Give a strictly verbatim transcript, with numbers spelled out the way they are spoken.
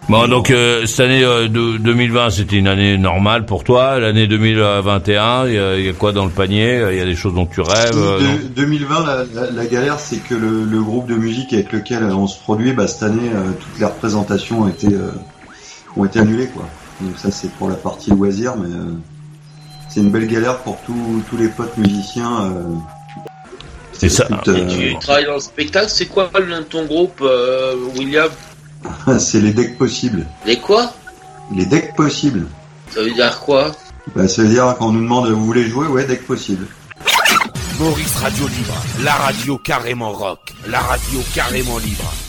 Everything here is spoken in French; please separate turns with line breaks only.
Bon, donc euh, cette année euh, de, deux mille vingt, c'était une année normale pour toi. L'année deux mille vingt et un, il y, y a quoi dans le panier? Il y a des choses dont tu rêves? Euh,
de, deux mille vingt, la, la, la galère, c'est que le, le groupe de musique avec lequel on se produit, bah, cette année, euh, toutes les représentations ont été, euh, ont été annulées, quoi. Donc ça, c'est pour la partie loisir, mais euh, c'est une belle galère pour tous tous les potes musiciens. Euh,
c'est ça.
Euh... Et tu travailles dans le spectacle, c'est quoi le nom de ton groupe, euh, William?
C'est les decks possibles.
Les quoi?
Les decks possibles.
Ça veut dire quoi?
Bah, ça veut dire quand on nous demande vous voulez jouer, ouais, deck possible.
Maurice Radio Libre, la radio carrément rock, la radio carrément libre.